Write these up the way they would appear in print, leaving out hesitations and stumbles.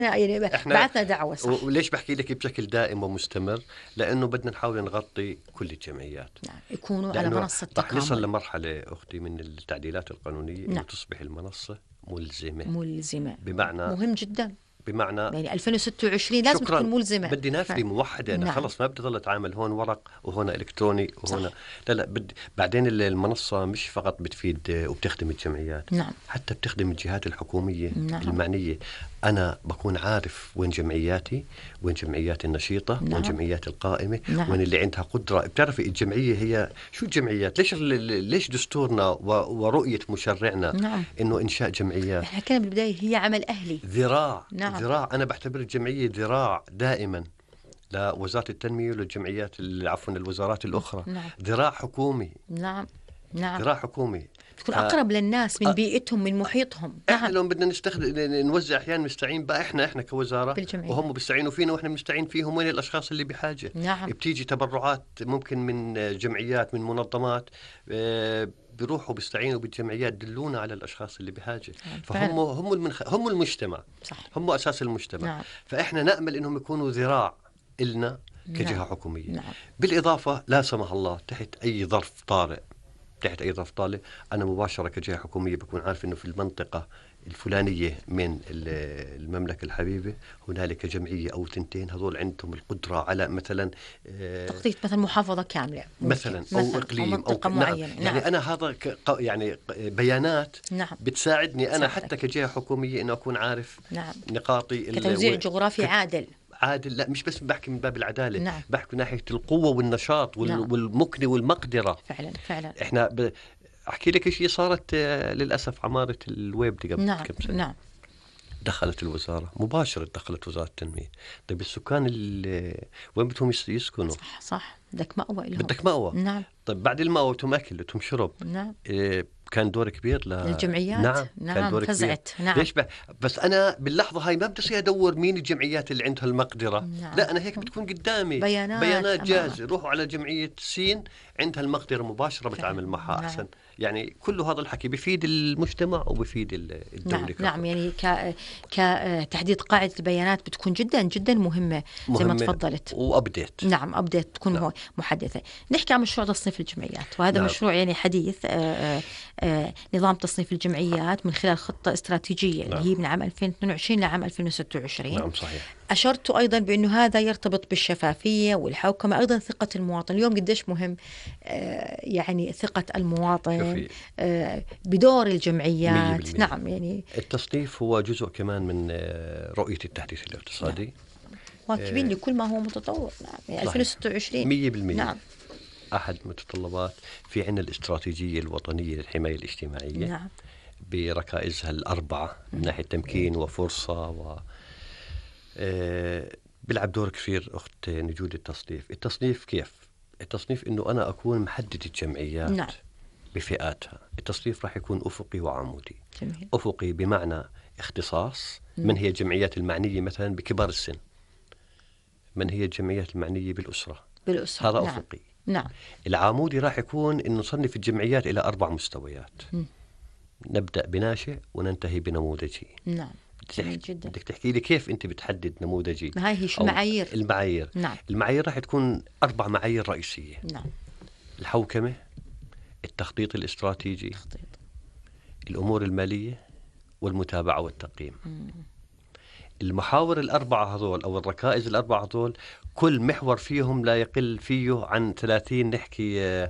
يعني بعثنا دعوة صح. وليش بحكي لك بشكل دائم ومستمر؟ لأنه بدنا نحاول نغطي كل الجمعيات. نعم. يكونوا على منصة تكامل. رح نصل لمرحلة أختي من التعديلات القانونية نعم. إنه تصبح المنصة ملزمة. بمعنى مهم جدا. بمعنى يعني 2026 لازم تكون ملزمة. بدي نافذة موحدة. أنا خلص ما بدي ضل أتعامل هون ورق وهنا إلكتروني وهنا صح. لا بدي. بعدين المنصة مش فقط بتفيد وبتخدم الجمعيات. نعم. حتى بتخدم الجهات الحكومية. نعم. المعنية. أنا بكون عارف وين جمعياتي، وين جمعياتي النشيطة. نعم. وين جمعياتي القائمة. نعم. وين اللي عندها قدرة. بتعرفي الجمعية هي شو الجمعيات؟ ليش دستورنا ورؤية مشرعنا نعم. إنه إنشاء جمعيات؟ إحنا كنا بالبداية هي عمل أهلي، ذراع. نعم. ذراع. أنا بعتبر الجمعية ذراع دائما لوزارة التنمية وللجمعيات عفوا الوزارات الأخرى. نعم. ذراع حكومي. نعم. نعم. ذراع حكومي تكون أقرب للناس من بيئتهم من محيطهم. إحنا لو بدنا نوزع أحيانا نستعين بقى إحنا كوزارة بالجمعية. وهم بيستعينوا فينا وإحنا بنستعين فيهم. وين الأشخاص اللي بحاجة؟ نعم. بتيجي تبرعات ممكن من جمعيات من منظمات بيروحوا بيستعينوا بالجمعيات دلونا على الأشخاص اللي بحاجة. فهم هم المجتمع. صح. هم أساس المجتمع. نعم. فإحنا نأمل إنهم يكونوا ذراع إلنا كجهة نعم. حكومية. نعم. بالإضافة لا سمح الله تحت أي ظرف طارئ أنا مباشرة كجهة حكومية بكون عارف إنه في المنطقة الفلانية من المملكة الحبيبة هنالك جمعية أو تنتين هذول عندهم القدرة على مثلا تغطية مثلا محافظة كاملة مثلا أو إقليم أو منطقة معينة. نعم. يعني أنا هذا يعني بيانات نعم. بتساعدني أنا حتى كجهة حكومية إنه أكون عارف نعم. نقاطي كتوزيع جغرافي عادل. لا مش بس بحكي من باب العدالة. نعم. بحكي من ناحية القوة والنشاط نعم. والمكن والمقدرة. فعلا إحنا أحكي لك شيء صارت للأسف عمارة الويب دي قبل نعم. كم سنة. نعم. دخلت الوزارة مباشرة، دخلت وزارة التنمية. طيب السكان وين بدهم يسكنوا؟ صح بدك مأوى لهم. بدك مأوى. نعم. طيب بعد المأوى بدهم أكل بدهم شرب. نعم. كان دور كبير للجمعيات. نعم. كان دور فزعت. كبير. نعم. ليش بس أنا باللحظة هاي ما بدي أصير أدور مين الجمعيات اللي عندها المقدرة. نعم. لا أنا هيك بتكون قدامي بيانات جاهزة. روحوا على جمعية سين عندها المقدرة مباشرة بتعامل معها نعم. أحسن. يعني كل هذا الحكي بيفيد المجتمع وبيفيد الدولة. نعم. يعني كتحديد قاعدة البيانات بتكون جدا جدا مهمة زي ما تفضلت. وأبديت. نعم أبديت بتكون نعم. محدثة. نحكي عن مشروع تصنيف الجمعيات وهذا نعم. مشروع يعني حديث. نظام تصنيف الجمعيات من خلال خطة استراتيجية نعم. اللي هي من عام 2022 لعام 2026. نعم صحيح. أشرت أيضا بأنه هذا يرتبط بالشفافية والحوكمة أيضا ثقة المواطن. اليوم قديش مهم يعني ثقة المواطن بدور الجمعيات. نعم يعني التصنيف هو جزء كمان من رؤية التحديث الاقتصادي نعم. واكبين لكل ما هو متطور. نعم يعني 2026 100%. نعم. أحد متطلبات في عنا الاستراتيجية الوطنية للحماية الاجتماعية نعم. بركائزها الأربعة من ناحية تمكين وفرصة بيلعب دور كبير أخت نجود التصنيف كيف؟ التصنيف إنه أنا أكون محدد الجمعيات نعم. بفئاتها. التصنيف راح يكون أفقي وعمودي. جميل. أفقي بمعنى اختصاص من هي الجمعيات المعنية مثلا بكبار السن، من هي الجمعيات المعنية بالأسرة هذا نعم. أفقي. نعم. العمودي راح يكون إنه نصنف الجمعيات إلى 4 مستويات. نبدأ بناشئ وننتهي بنموذجي. نعم. جدا. بدك تحكي لي كيف أنت بتحدد نموذجي؟ ما هي شو المعايير؟ نعم. المعايير راح تكون 4 معايير رئيسية. نعم. الحوكمة، التخطيط الاستراتيجي، الأمور المالية، والمتابعة والتقييم. المحاور الأربعة هذول أو الركائز الأربعة هذول كل محور فيهم لا يقل فيه عن 30 نحكي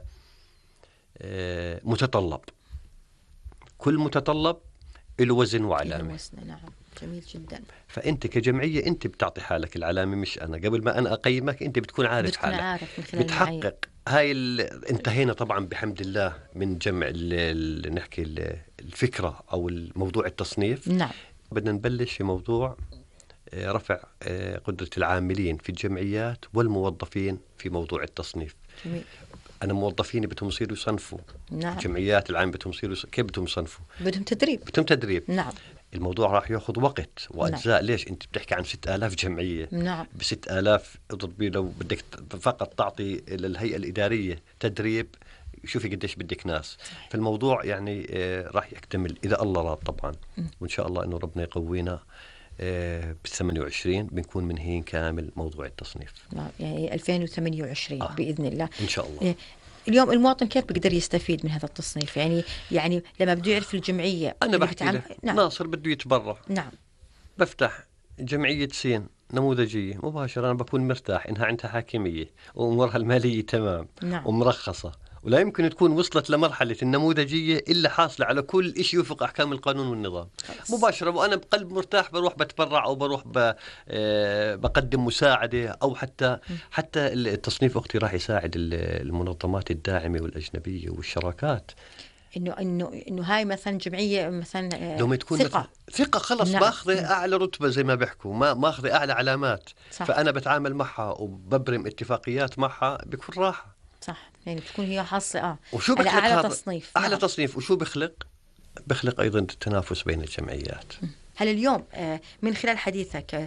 متطلب. كل متطلب له وزن وعلامة. نعم. جميل جدا. فأنت كجمعية أنت بتعطي حالك العلامة مش أنا. قبل ما أنا أقيمك أنت بتكون عارف حالك. بتحقق هاي انتهينا طبعا بحمد الله من جمع نحكي الفكرة أو الموضوع التصنيف. نعم. بدنا نبلش في موضوع رفع قدرة العاملين في الجمعيات والموظفين في موضوع التصنيف. جميل. أنا موظفيني بدهم يصيروا يصنفوا. نعم. الجمعيات العام بدهم يصيروا كيف بدهم يصنفوا؟ بدهم تدريب. نعم. الموضوع راح يأخذ وقت وأجزاء. نعم. ليش أنت بتحكي عن 6000 جمعية؟ نعم. ب6000 اضربي لو بدك فقط تعطي للهيئة الإدارية تدريب شوفي قديش بدك ناس. فالموضوع يعني راح يكتمل إذا الله راد طبعا. وإن شاء الله إنه ربنا يقوينا ب28 بنكون منهين كامل موضوع التصنيف. يعني 2028 بإذن الله إن شاء الله. اليوم المواطن كيف بيقدر يستفيد من هذا التصنيف؟ يعني لما بده يعرف الجمعية أنا بحكي له ناصر بده يتبرع. نعم. بفتح جمعية سين نموذجية مباشرة، أنا بكون مرتاح إنها عندها حاكمية وأمورها المالية تمام. نعم. ومرخصة، ولا يمكن تكون وصلت لمرحلة النموذجية إلا حاصلة على كل إشي يوفق أحكام القانون والنظام مباشرة، وأنا بقلب مرتاح بروح بتبرع أو بروح بقدم مساعدة، أو حتى التصنيف أختي راح يساعد المنظمات الداعمة والأجنبية والشراكات، إنه هاي مثلا جمعية مثلا دوما تكون ثقة خلص. نعم. باخذ أعلى رتبة زي ما بيحكوا، ما أخذ أعلى علامات. صح. فأنا بتعامل معها وببرم اتفاقيات معها بكل راحة. صح، يعني بتكون هي حاصلة وشو على أعلى تصنيف. أعلى تصنيف. وشو بخلق أيضا التنافس بين الجمعيات. هل اليوم من خلال حديثك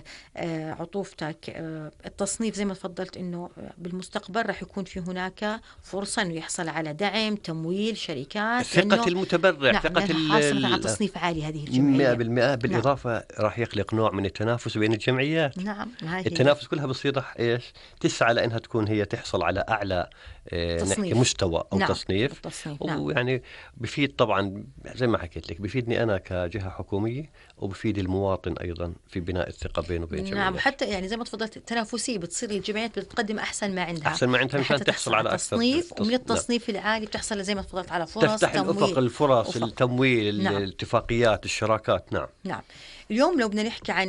عطوفتك التصنيف زي ما تفضلت إنه بالمستقبل راح يكون في هناك فرصة إنه يحصل على دعم، تمويل، شركات، ثقة المتبرع. نعم، ثقة حاصل على تصنيف عالي هذه الجمعية 100%. بالإضافة نعم. راح يخلق نوع من التنافس بين الجمعيات. نعم. التنافس كلها بصير إيش تسعى لأنها تكون هي تحصل على أعلى نحكي مستوى أو نعم. تصنيف. نعم. ويعني بفيد طبعا زي ما حكيت لك، بفيدني أنا كجهة حكومية، وبفيد المواطن أيضا في بناء الثقة بينه وبين الجمعيات. نعم. حتى يعني زي ما تفضلت التنافسية بتصير الجمعيات بتقدم أحسن ما عندها مشان تحصل على تصنيف، ومن التصنيف نعم. العالي بتحصل زي ما تفضلت على فرص تفتح الأفق، الفرص، التمويل، نعم. الاتفاقيات، الشراكات. نعم. نعم. اليوم لو بدنا نحكي عن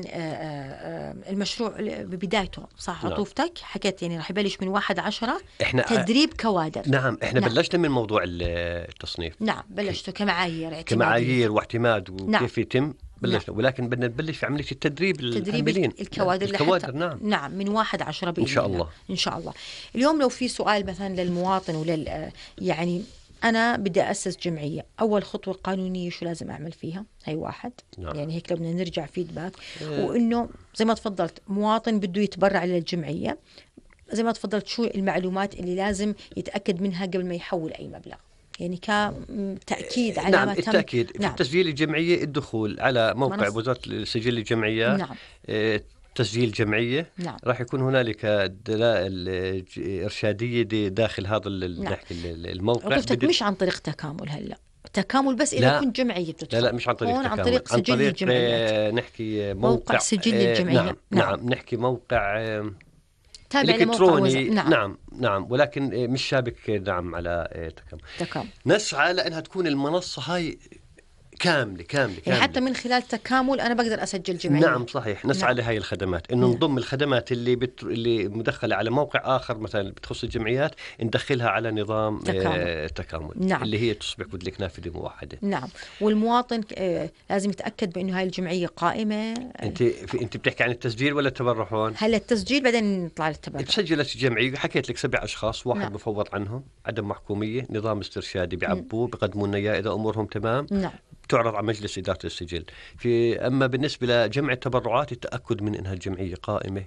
المشروع ببدايته، صح عطوفتك نعم. حكيت يعني راح يبلش من 1/10 تدريب كوادر. نعم. احنا نعم. بلشنا من موضوع التصنيف. نعم. بلشته كمعايير واعتماد وكيف نعم. يتم بلشنا نعم. ولكن بدنا نبلش في عملية تدريب الكوادر نعم. نعم من 1/10 بإذن إن شاء الله. إن شاء الله. اليوم لو في سؤال مثلا للمواطن يعني أنا بدي أسس جمعية، أول خطوة قانونية شو لازم أعمل فيها؟ هاي واحد نعم. يعني هيك لو بدنا نرجع فيدباك وإنه زي ما تفضلت مواطن بده يتبرع للجمعية، زي ما تفضلت شو المعلومات اللي لازم يتأكد منها قبل ما يحول أي مبلغ؟ يعني كتأكيد على نعم. ما تم التأكيد نعم. في تسجيل الجمعية، الدخول على موقع وزارة سجل الجمعيات نعم. تسجيل جمعية نعم. راح يكون هنالك دلائل إرشادية داخل هذا نعم. الموقع. مش عن طريق تكامل هلا تكامل بس إذا كنت جمعية بتدخل. لا مش عن طريق تكامل، عن طريق سجل الجمعيات. نحكي موقع سجل الجمعية نعم. نعم. نحكي موقع إلكتروني نعم. ولكن مش شابك نعم على تكامل. نسعى لأنها تكون المنصة هاي كاملة. يعني حتى من خلال تكامل أنا بقدر أسجل جمعية. نعم صحيح. نسعى نعم. لهاي الخدمات إنه نضم الخدمات اللي مدخلة على موقع آخر مثلا بتخص الجمعيات، ندخلها على نظام تكامل نعم. اللي هي تصبح بدلك نافذة موحدة. نعم. والمواطن لازم يتأكد بأنه هاي الجمعية قائمة. أنت بتحكي عن التسجيل ولا التبرع هون؟ هلا التسجيل بعدين نطلع للتبرع. تسجلت الجمعية، حكيت لك 7 أشخاص، واحد نعم. بفوض عنهم عدم محكومية، نظام استرشادي بيعبوه بقدموا لنا إياه إذا أمورهم تمام نعم. تعرض على مجلس إدارة السجل. أما بالنسبة لجمع التبرعات، التأكد من أنها الجمعية قائمة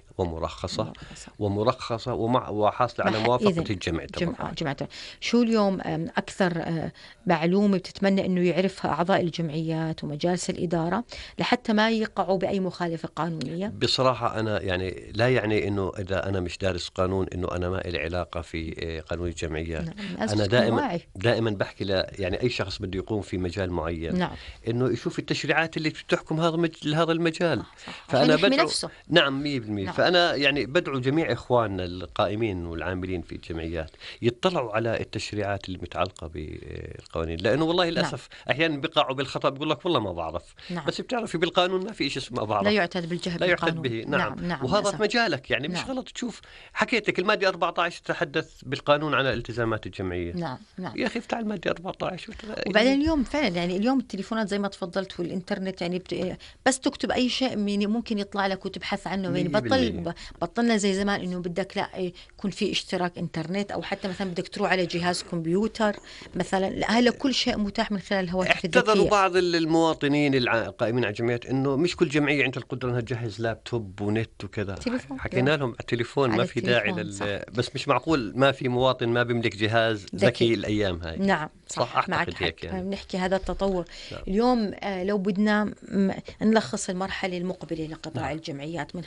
ومرخصة وحاصلة على موافقة الجمع التبرعات. شو اليوم أكثر معلومة بتتمنى أنه يعرفها أعضاء الجمعيات ومجالس الإدارة لحتى ما يقعوا بأي مخالفة قانونية؟ بصراحة أنا يعني لا يعني أنه إذا أنا مش دارس قانون أنه أنا ما لي علاقة في قانون الجمعيات نعم. أنا دائما بحكي يعني أي شخص بده يقوم في مجال معين نعم. إنه يشوف التشريعات اللي بتحكم هذا المجال. فأنا بدعو نعم 100%. نعم. فأنا يعني بدعو جميع إخواننا القائمين والعاملين في الجمعيات يطلعوا على التشريعات اللي متعلقة بالقوانين، لأنه والله للأسف نعم. أحيانا بيقعوا بالخطأ، بيقول لك والله ما بعرف نعم. بس بتعرفي بالقانون ما في شيء اسمه ما بعرف، لا يعتد بالجهل، لا يعتد به نعم. نعم. وهذا في مجالك يعني مش غلط تشوف. حكيت لك المادة 14 تتحدث بالقانون عن التزامات الجمعية نعم. يا أخي افتح المادة 14 وبعدين اليوم فعلا يعني اليوم التليفونات زي ما تفضلت والإنترنت يعني بس تكتب أي شيء يعني ممكن يطلع لك وتبحث عنه. يعني بطلنا زي زمان إنه بدك لا يكون في اشتراك إنترنت أو حتى مثلا بدك تروح على جهاز كمبيوتر مثلا. لا هلا كل شيء متاح من خلال الهواتف الذكية. اعتذروا بعض المواطنين القائمين على الجمعيات إنه مش كل جمعية عندها القدرة إنها تجهز لابتوب ونت وكذا. حكينا لهم على التليفون ما في داعي بس مش معقول ما في مواطن ما بيملك جهاز ذكي الأيام هاي. نعم صح. أعتقد هيك يعني. بنحكي هذا التطور نعم. اليوم لو بدنا نلخص المرحلة المقبلة لقطاع نعم. الجمعيات من